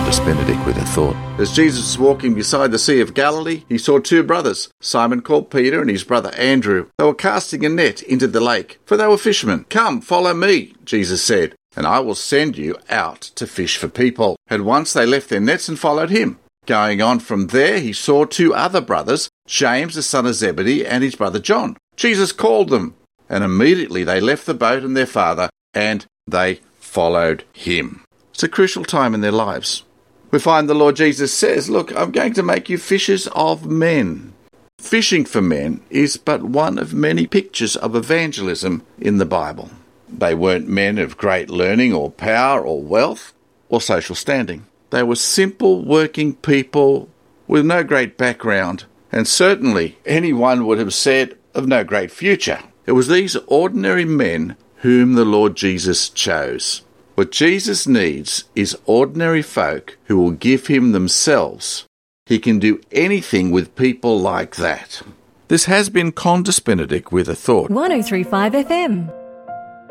Condis Benedict with a thought. As Jesus was walking beside the Sea of Galilee, he saw two brothers, Simon called Peter and his brother Andrew. They were casting a net into the lake, for they were fishermen. "Come, follow me," Jesus said, "and I will send you out to fish for people." At once they left their nets and followed him. Going on from there, he saw two other brothers, James the son of Zebedee and his brother John. Jesus called them, and immediately they left the boat and their father, and they followed him. It's a crucial time in their lives. We find the Lord Jesus says, "Look, I'm going to make you fishers of men." Fishing for men is but one of many pictures of evangelism in the Bible. They weren't men of great learning or power or wealth or social standing. They were simple working people with no great background, and certainly anyone would have said of no great future. It was these ordinary men whom the Lord Jesus chose. What Jesus needs is ordinary folk who will give him themselves. He can do anything with people like that. This has been Condis Benedict with a thought. 103.5 FM.